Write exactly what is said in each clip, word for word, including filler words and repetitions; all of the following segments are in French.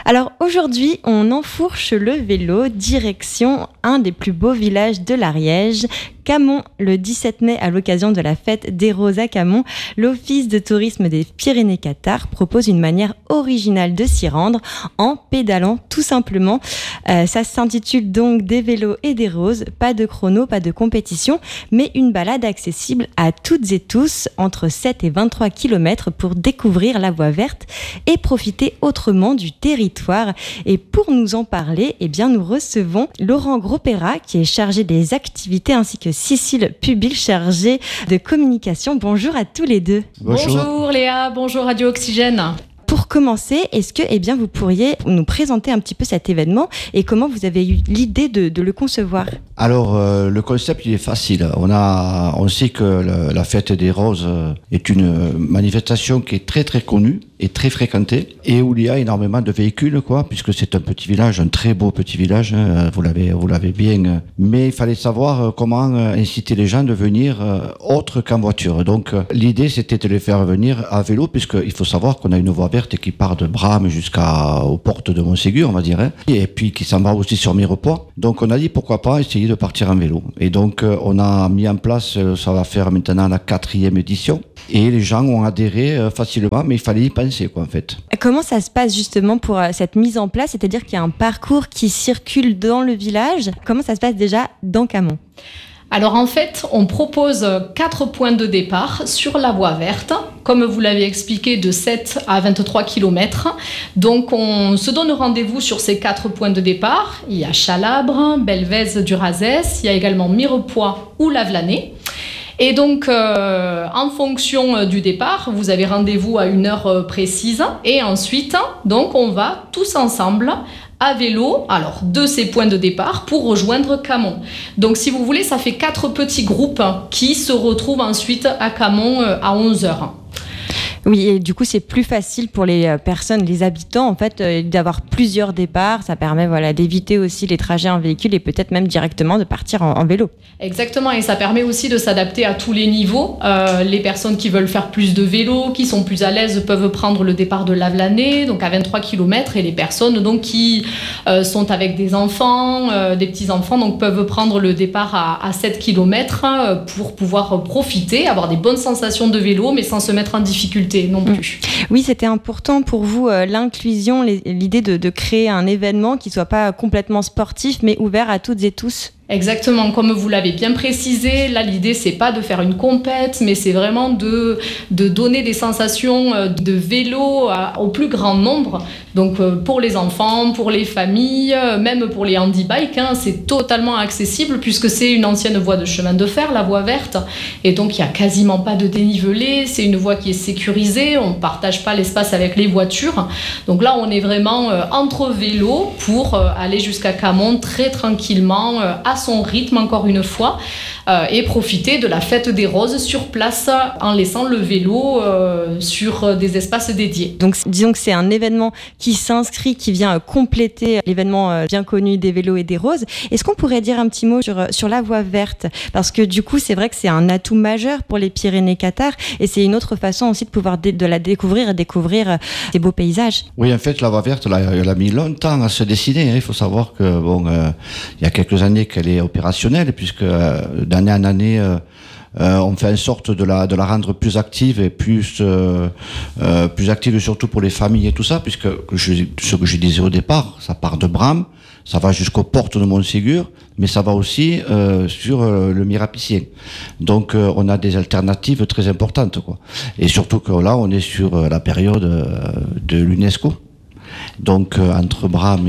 Alors aujourd'hui, on enfourche le vélo, direction un des plus beaux villages de l'Ariège, Camon. Le dix-sept mai, à l'occasion de la fête des Roses à Camon, l'Office de tourisme des Pyrénées-Cathares propose une manière originale de s'y rendre en pédalant tout simplement. Euh, ça s'intitule donc Des vélos et des roses, pas de chrono, pas de compétition, mais une balade accessible à toutes et tous entre sept et vingt-trois kilomètres pour découvrir la voie verte et profiter autrement du territoire. Et pour nous en parler, eh bien, nous recevons Laurent Grosperrat, qui est chargé des activités, ainsi que Cécile Pubil, chargée de communication. Bonjour à tous les deux. Bonjour, bonjour Léa, bonjour Radio Oxygène. Pour commencer, est-ce que eh bien, vous pourriez nous présenter un petit peu cet événement et comment vous avez eu l'idée de, de le concevoir ? Alors, euh, le concept, il est facile. On, a, on sait que le, la fête des roses est une manifestation qui est très très connue et très fréquentée et où il y a énormément de véhicules, quoi, puisque c'est un petit village, un très beau petit village, hein, vous l'avez, vous l'avez bien. Mais il fallait savoir comment inciter les gens de venir autre qu'en voiture. Donc, l'idée, c'était de les faire venir à vélo, puisqu'il faut savoir qu'on a une voie verte qui part de Bram jusqu'aux portes de Montségur, on va dire, hein, et puis qui s'en va aussi sur Mirepoix. Donc, on a dit pourquoi pas essayer de partir en vélo. Et donc, on a mis en place, ça va faire maintenant la quatrième édition. Et les gens ont adhéré euh, facilement, mais il fallait y penser, quoi, en fait. Comment ça se passe justement pour euh, cette mise en place ? C'est-à-dire qu'il y a un parcours qui circule dans le village. Comment ça se passe déjà dans Camon ? Alors en fait, on propose quatre points de départ sur la voie verte, comme vous l'avez expliqué, de sept à vingt-trois kilomètres. Donc on se donne rendez-vous sur ces quatre points de départ. Il y a Chalabre, Belvèze du Razès, il y a également Mirepoix ou Lavelanet. Et donc, euh, en fonction du départ, vous avez rendez-vous à une heure précise. Et ensuite, donc, on va tous ensemble à vélo, alors de ces points de départ, pour rejoindre Camon. Donc, si vous voulez, ça fait quatre petits groupes qui se retrouvent ensuite à Camon à onze heures. Oui, et du coup, c'est plus facile pour les personnes, les habitants, en fait, euh, d'avoir plusieurs départs. Ça permet, voilà, d'éviter aussi les trajets en véhicule et peut-être même directement de partir en, en vélo. Exactement, et ça permet aussi de s'adapter à tous les niveaux. Euh, les personnes qui veulent faire plus de vélo, qui sont plus à l'aise, peuvent prendre le départ de Lavelanet, donc à vingt-trois kilomètres, et les personnes donc qui euh, sont avec des enfants, euh, des petits-enfants, donc peuvent prendre le départ à, à sept kilomètres euh, pour pouvoir profiter, avoir des bonnes sensations de vélo, mais sans se mettre en difficulté non plus. Oui, c'était important pour vous, euh, l'inclusion, les, l'idée de, de créer un événement qui ne soit pas complètement sportif, mais ouvert à toutes et tous. Exactement, comme vous l'avez bien précisé, là l'idée c'est pas de faire une compète, mais c'est vraiment de, de donner des sensations de vélo à, au plus grand nombre. Donc pour les enfants, pour les familles, même pour les handi-bikes, hein, c'est totalement accessible puisque c'est une ancienne voie de chemin de fer, la voie verte, et donc il n'y a quasiment pas de dénivelé, c'est une voie qui est sécurisée, on ne partage pas l'espace avec les voitures. Donc là on est vraiment euh, entre vélos pour euh, aller jusqu'à Camon très tranquillement, euh, à son rythme encore une fois, euh, et profiter de la fête des roses sur place en laissant le vélo euh, sur des espaces dédiés. Donc disons que c'est un événement qui s'inscrit, qui vient compléter l'événement euh, bien connu des vélos et des roses. Est-ce qu'on pourrait dire un petit mot sur, sur la voie verte ? Parce que du coup c'est vrai que c'est un atout majeur pour les Pyrénées-Cathares et c'est une autre façon aussi de pouvoir dé- de la découvrir et découvrer euh, ces beaux paysages. Oui, en fait la voie verte, là, elle a mis longtemps à se dessiner, hein. Il faut savoir que bon, euh, il y a quelques années qu'elle est opérationnelle puisque euh, d'année en année euh, euh, on fait en sorte de la de la rendre plus active et plus euh, euh, plus active surtout pour les familles et tout ça, puisque je, ce que je disais au départ, ça part de Bram, ça va jusqu'aux portes de Montségur, mais ça va aussi euh, sur euh, le Mirapicien. Donc euh, on a des alternatives très importantes, quoi. Et surtout que là on est sur euh, la période euh, de l'UNESCO. Donc euh, entre Bram et,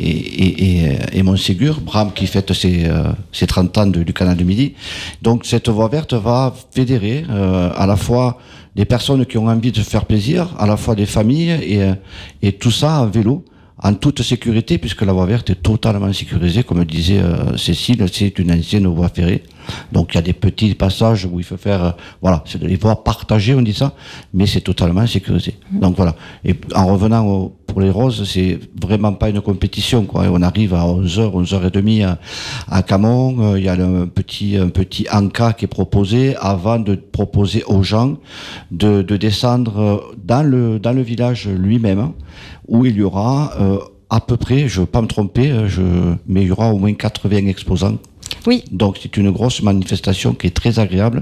et, et, et Montségur, Bram qui fête ses, euh, ses trente ans de, du canal du Midi. Donc cette voie verte va fédérer euh, à la fois des personnes qui ont envie de se faire plaisir, à la fois des familles et, et tout ça en vélo, en toute sécurité, puisque la voie verte est totalement sécurisée, comme disait euh, Cécile, c'est une ancienne voie ferrée. Donc il y a des petits passages où il faut faire, euh, voilà, c'est des voies partagées, on dit ça, mais c'est totalement sécurisé. Donc voilà. Et en revenant au, pour les roses, c'est vraiment pas une compétition, quoi. Et on arrive à onze heures, onze heures trente à, à Camon. Il y a un petit, un petit encas qui est proposé avant de proposer aux gens de, de descendre dans le, dans le village lui-même, où il y aura euh, à peu près, je ne veux pas me tromper, je, mais il y aura au moins quatre-vingts exposants. Oui. Donc c'est une grosse manifestation qui est très agréable.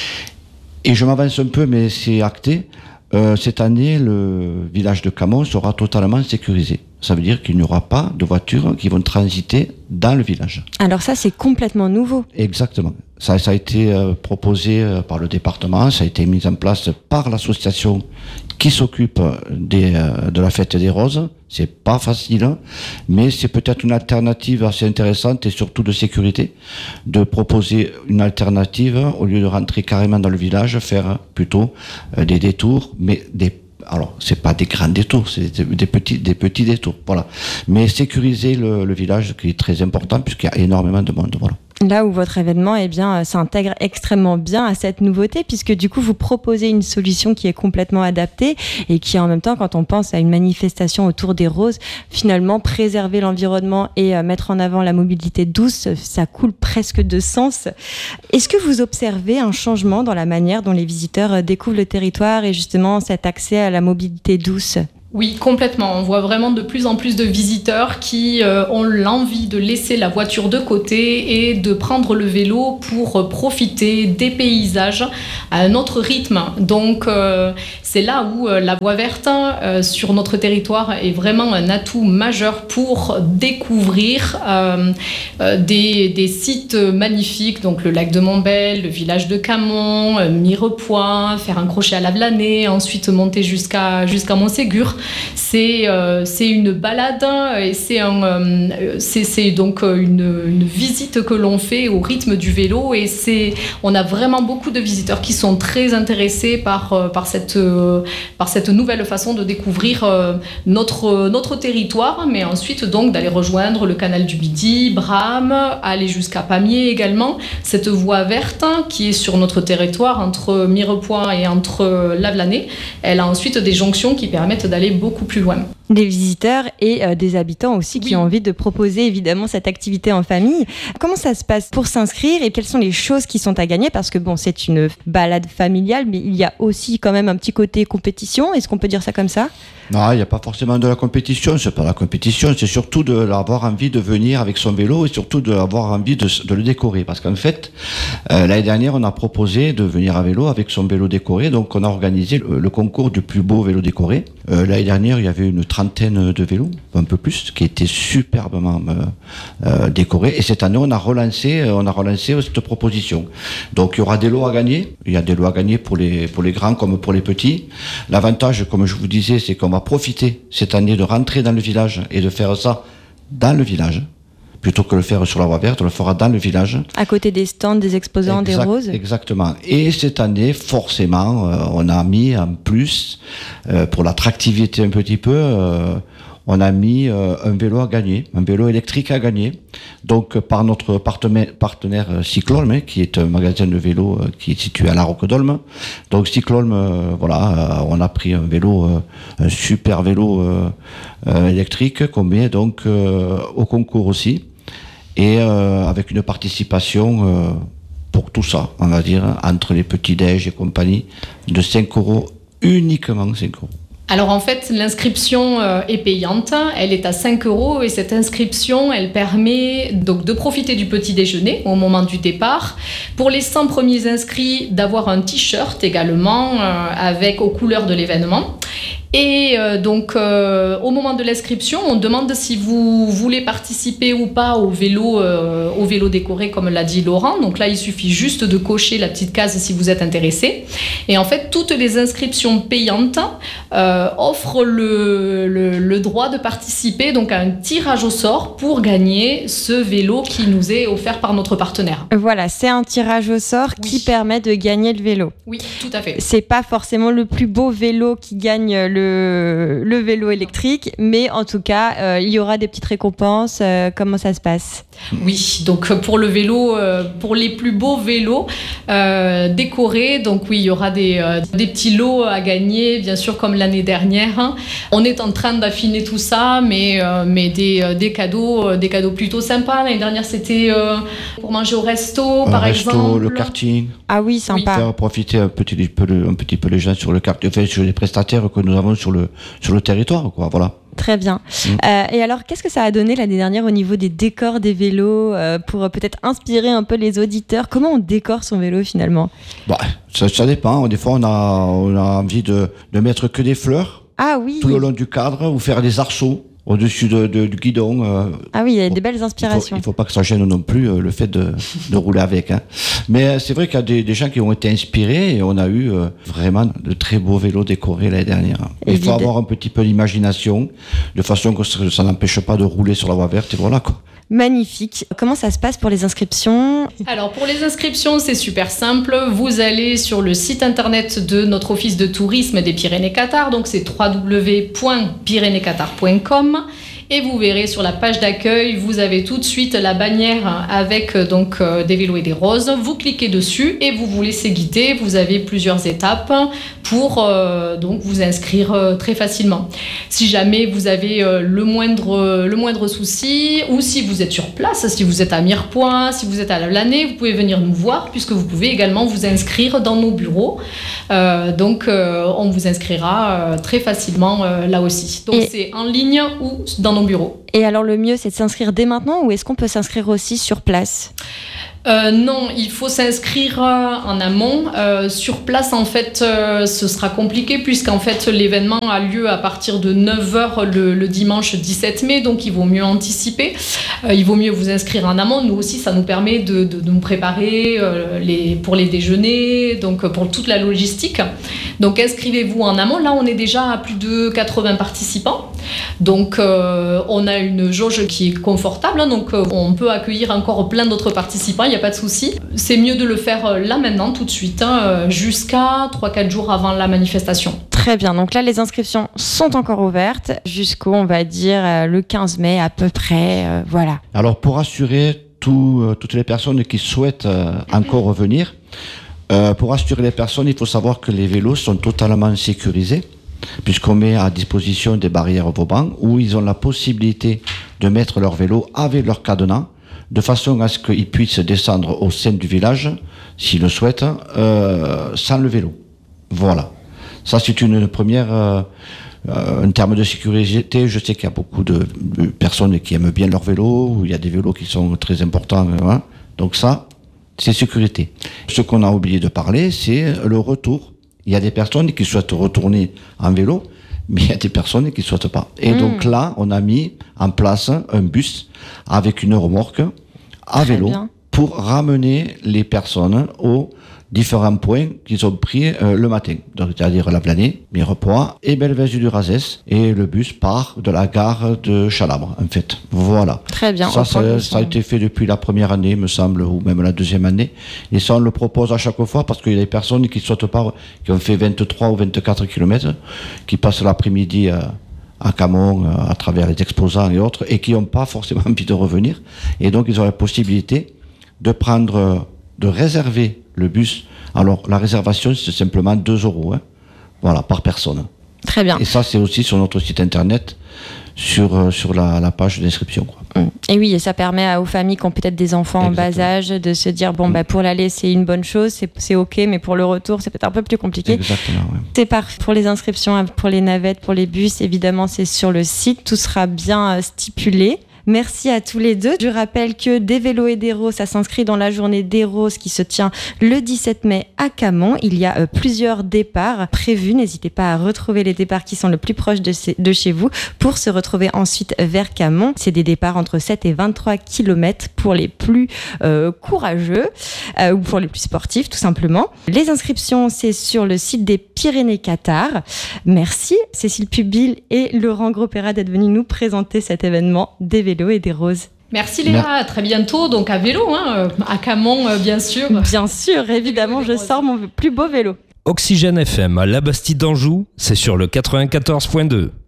Et je m'avance un peu, mais c'est acté. Euh, cette année, le village de Camon sera totalement sécurisé. Ça veut dire qu'il n'y aura pas de voitures qui vont transiter dans le village. Alors ça, c'est complètement nouveau. Exactement. Ça, ça a été euh, proposé euh, par le département, ça a été mis en place par l'association qui s'occupe des, euh, de la fête des roses. C'est pas facile, mais c'est peut-être une alternative assez intéressante et surtout de sécurité, de proposer une alternative au lieu de rentrer carrément dans le village, faire plutôt euh, des détours, mais des alors, c'est pas des grands détours, c'est des petits, des petits détours, voilà. Mais sécuriser le, le village, qui est très important, puisqu'il y a énormément de monde, voilà. Là où votre événement eh bien, s'intègre extrêmement bien à cette nouveauté, puisque du coup vous proposez une solution qui est complètement adaptée et qui en même temps, quand on pense à une manifestation autour des roses, finalement préserver l'environnement et euh, mettre en avant la mobilité douce, ça coule presque de sens. Est-ce que vous observez un changement dans la manière dont les visiteurs découvrent le territoire et justement cet accès à la mobilité douce ? Oui, complètement. On voit vraiment de plus en plus de visiteurs qui euh, ont l'envie de laisser la voiture de côté et de prendre le vélo pour profiter des paysages à un autre rythme. Donc, euh, c'est là où euh, la voie verte euh, sur notre territoire est vraiment un atout majeur pour découvrir euh, euh, des, des sites magnifiques, donc le lac de Montbel, le village de Camon, euh, Mirepoix, faire un crochet à Lavelanet, ensuite monter jusqu'à, jusqu'à Montségur. C'est, euh, c'est une balade et c'est, un, euh, c'est, c'est donc une, une visite que l'on fait au rythme du vélo et c'est, on a vraiment beaucoup de visiteurs qui sont très intéressés par, par, cette, par cette nouvelle façon de découvrir notre, notre territoire, mais ensuite donc d'aller rejoindre le canal du Midi, Bram, aller jusqu'à Pamiers également. Cette voie verte qui est sur notre territoire entre Mirepoix et entre Lavelanet, elle a ensuite des jonctions qui permettent d'aller beaucoup plus loin. Des visiteurs et euh, des habitants aussi qui oui. ont envie de proposer évidemment cette activité en famille. Comment ça se passe pour s'inscrire et quelles sont les choses qui sont à gagner ? Parce que bon, c'est une balade familiale, mais il y a aussi quand même un petit côté compétition. Est-ce qu'on peut dire ça comme ça ? Non, il n'y a pas forcément de la compétition. C'est pas la compétition, c'est surtout d'avoir envie de venir avec son vélo et surtout d'avoir envie de, de le décorer. Parce qu'en fait, euh, l'année dernière, on a proposé de venir à vélo avec son vélo décoré. Donc, on a organisé le, le concours du plus beau vélo décoré. Euh, l'année dernière, il y avait une trentaine de vélos, un peu plus, qui étaient superbement euh, euh, décorés. Et cette année, on a relancé, on a relancé cette proposition. Donc, il y aura des lots à gagner. Il y a des lots à gagner pour les pour les grands comme pour les petits. L'avantage, comme je vous disais, c'est qu'on va profiter cette année de rentrer dans le village et de faire ça dans le village. Plutôt que de le faire sur la voie verte, on le fera dans le village. À côté des stands, des exposants, exact, des roses. Exactement. Et cette année, forcément, euh, on a mis en plus, euh, pour l'attractivité un petit peu, euh, on a mis euh, un vélo à gagner, un vélo électrique à gagner. Donc, par notre partenaire, partenaire Cyclolm, hein, qui est un magasin de vélo euh, qui est situé à La Roque-d'Olme. Donc, Cyclolm, euh, voilà, euh, on a pris un vélo, euh, un super vélo euh, euh, électrique qu'on met donc euh, au concours aussi. Et euh, avec une participation euh, pour tout ça, on va dire, entre les petits déj et compagnie, de cinq euros, uniquement cinq euros. Alors en fait, l'inscription euh, est payante, elle est à cinq euros et cette inscription, elle permet donc de profiter du petit déjeuner au moment du départ. Pour les cent premiers inscrits, d'avoir un t-shirt également euh, avec aux couleurs de l'événement. Et euh, donc, euh, au moment de l'inscription, on demande si vous voulez participer ou pas au vélo, euh, au vélo décoré, comme l'a dit Laurent. Donc là, il suffit juste de cocher la petite case si vous êtes intéressé. Et en fait, toutes les inscriptions payantes euh, offrent le, le, le droit de participer donc à un tirage au sort pour gagner ce vélo qui nous est offert par notre partenaire. Voilà, c'est un tirage au sort oui. qui permet de gagner le vélo. Oui, tout à fait. C'est pas forcément le plus beau vélo qui gagne le le, le vélo électrique, mais en tout cas, euh, il y aura des petites récompenses. Euh, comment ça se passe ? Oui, donc pour le vélo, euh, pour les plus beaux vélos euh, décorés, donc oui, il y aura des, euh, des petits lots à gagner, bien sûr, comme l'année dernière. Hein. On est en train d'affiner tout ça, mais, euh, mais des, euh, des cadeaux, euh, des cadeaux plutôt sympas. L'année dernière, c'était euh, pour manger au resto, un par resto, exemple. Le karting. Ah oui, sympa. Faire profiter un petit peu, un petit peu les gens sur le karting, enfin, sur les prestataires que nous avons sur le, sur le territoire, quoi. Voilà. Très bien. Mmh. Euh, et alors, qu'est-ce que ça a donné l'année dernière au niveau des décors des vélos euh, pour euh, peut-être inspirer un peu les auditeurs ? Comment on décore son vélo finalement ? Bah, ça, ça dépend. Des fois, on a, on a envie de, de mettre que des fleurs ah, oui. tout le long du cadre ou faire des arceaux au-dessus de, de, du guidon. Euh, ah oui, il y a des belles inspirations. Il ne faut, faut pas que ça gêne non plus euh, le fait de, de rouler avec. Hein. Mais c'est vrai qu'il y a des, des gens qui ont été inspirés et on a eu euh, vraiment de très beaux vélos décorés l'année dernière. Il faut avoir un petit peu d'imagination de façon que ça n'empêche pas de rouler sur la voie verte et voilà quoi. Magnifique. Comment ça se passe pour les inscriptions ? Alors pour les inscriptions, c'est super simple. Vous allez sur le site internet de notre office de tourisme des Pyrénées-Qatar, donc c'est w w w point pyrénées qatar point com. Et vous verrez sur la page d'accueil, vous avez tout de suite la bannière avec donc euh, des vélos et des roses. Vous cliquez dessus et vous vous laissez guider. Vous avez plusieurs étapes pour euh, donc vous inscrire euh, très facilement. Si jamais vous avez euh, le moindre euh, le moindre souci ou si vous êtes sur place, si vous êtes à Mirepoix, si vous êtes à La Blanée, vous pouvez venir nous voir puisque vous pouvez également vous inscrire dans nos bureaux. Euh, donc euh, on vous inscrira euh, très facilement euh, là aussi. Donc et c'est en ligne ou dans nos bureaux. Et alors le mieux c'est de s'inscrire dès maintenant ou est-ce qu'on peut s'inscrire aussi sur place ? Euh, non, il faut s'inscrire en amont. Euh, sur place, en fait, euh, ce sera compliqué puisqu'en fait, l'événement a lieu à partir de neuf heures le, le dimanche dix-sept mai, donc il vaut mieux anticiper. Euh, il vaut mieux vous inscrire en amont. Nous aussi, ça nous permet de, de, de nous préparer euh, les, pour les déjeuners, donc pour toute la logistique. Donc inscrivez-vous en amont. Là, on est déjà à plus de quatre-vingts participants. Donc euh, on a une jauge qui est confortable, hein, donc euh, on peut accueillir encore plein d'autres participants, il n'y a pas de souci. C'est mieux de le faire euh, là maintenant, tout de suite, hein, jusqu'à trois à quatre jours avant la manifestation. Très bien, donc là les inscriptions sont encore ouvertes jusqu'au, on va dire, euh, le quinze mai à peu près, euh, voilà. Alors pour assurer tout, euh, toutes les personnes qui souhaitent euh, encore revenir, euh, pour assurer les personnes, il faut savoir que les vélos sont totalement sécurisés, puisqu'on met à disposition des barrières Vauban où ils ont la possibilité de mettre leur vélo avec leur cadenas de façon à ce qu'ils puissent descendre au sein du village, s'ils le souhaitent, euh, sans le vélo. Voilà. Ça, c'est une première... Euh, euh, en termes de sécurité, je sais qu'il y a beaucoup de, de personnes qui aiment bien leur vélo, ou il y a des vélos qui sont très importants. Hein. Donc ça, c'est sécurité. Ce qu'on a oublié de parler, c'est le retour. Il y a des personnes qui souhaitent retourner en vélo, mais il y a des personnes qui ne souhaitent pas. Et mmh. donc là, on a mis en place un bus avec une remorque à Très vélo bien. Pour ramener les personnes aux différents points qu'ils ont pris euh, le matin. Donc, c'est-à-dire La Blanée, Mirepoix et Belvezut-du-Razès. Et le bus part de la gare de Chalabre, en fait. Voilà. Très bien. Ça, ça, ça a été fait depuis la première année, me semble, ou même la deuxième année. Et ça, on le propose à chaque fois parce qu'il y a des personnes qui ne souhaitent pas, qui ont fait vingt-trois ou vingt-quatre kilomètres, qui passent l'après-midi euh, à Camon, euh, à travers les exposants et autres, et qui n'ont pas forcément envie de revenir. Et donc, ils ont la possibilité de prendre, de réserver le bus. Alors, la réservation, c'est simplement deux euros, hein, voilà, par personne. Très bien. Et ça, c'est aussi sur notre site internet, sur, euh, sur la, la page d'inscription, quoi. Et oui, et ça permet aux familles qui ont peut-être des enfants Exactement. En bas âge de se dire, bon, mmh. bah, pour l'aller, c'est une bonne chose, c'est, c'est OK, mais pour le retour, c'est peut-être un peu plus compliqué. Exactement, ouais. C'est parfait. Pour les inscriptions, pour les navettes, pour les bus, évidemment, c'est sur le site. Tout sera bien stipulé. Merci à tous les deux. Je rappelle que Des vélos et des roses, ça s'inscrit dans la journée des roses qui se tient le dix-sept mai à Camon. Il y a euh, plusieurs départs prévus. N'hésitez pas à retrouver les départs qui sont le plus proches de, c- de chez vous pour se retrouver ensuite vers Camon. C'est des départs entre sept et vingt-trois kilomètres pour les plus euh, courageux euh, ou pour les plus sportifs, tout simplement. Les inscriptions, c'est sur le site des Pyrénées-Qatar. Merci Cécile Pubil et Laurent Gros-Perrat d'être venus nous présenter cet événement Des vélos et des roses. Merci Léa, à très bientôt, donc à vélo, hein, à Camon bien sûr. Bien sûr, évidemment, je sors mon plus beau vélo. Oxygène F M à La Bastide d'Anjou, c'est sur le quatre-vingt-quatorze point deux.